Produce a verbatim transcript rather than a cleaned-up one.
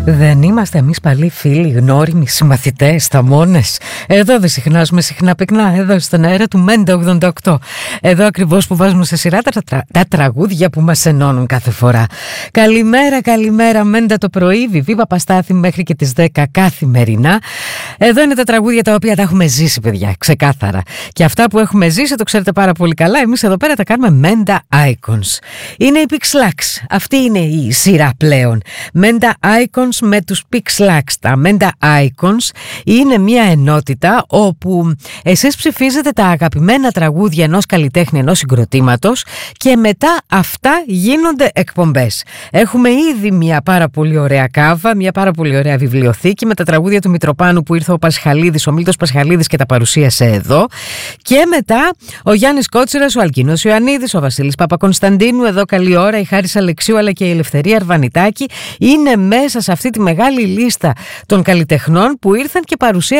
Δεν είμαστε εμείς πάλι φίλοι, γνώριμοι, συμμαθητές, θαμώνες? Εδώ δεν συχνάζουμε συχνά πυκνά, εδώ στον αέρα του Μέντα ογδόντα οκτώ. Εδώ ακριβώς που βάζουμε σε σειρά τα, τρα... τα τραγούδια που μας ενώνουν κάθε φορά. Καλημέρα, καλημέρα Μέντα το πρωί, Βιβί Παπαστάθη μέχρι και τις δέκα καθημερινά. Εδώ είναι τα τραγούδια τα οποία τα έχουμε ζήσει, παιδιά, ξεκάθαρα. Και αυτά που έχουμε ζήσει το ξέρετε πάρα πολύ καλά, εμείς εδώ πέρα τα κάνουμε Μέντα Icons. Είναι η Pixlax, αυτή είναι η σειρά πλέον. Μέντα Icons με τους Pixlax. Τα Μέντα Icons είναι μια ενότητα όπου εσείς ψηφίζετε τα αγαπημένα τραγούδια ενός καλλιτέχνη, ενός συγκροτήματος και μετά αυτά γίνονται εκπομπές. Έχουμε ήδη μια πάρα πολύ ωραία κάβα, μια πάρα πολύ ωραία βιβλιοθήκη με τα τραγούδια του Μητροπάνου που ήρθε ο Πασχαλίδης, ο Μίλτος Πασχαλίδης και τα παρουσίασε εδώ. Και μετά ο Γιάννης Κότσιρας, ο Αλκίνος Ιωαννίδης, ο Βασίλης Παπακωνσταντίνου, εδώ καλή ώρα, η Χάρης Αλεξίου αλλά και η Ελευθερία Αρβανιτάκη είναι μέσα σε αυτή τη μεγάλη λίστα των καλλιτεχνών που ήρθαν και παρουσίασαν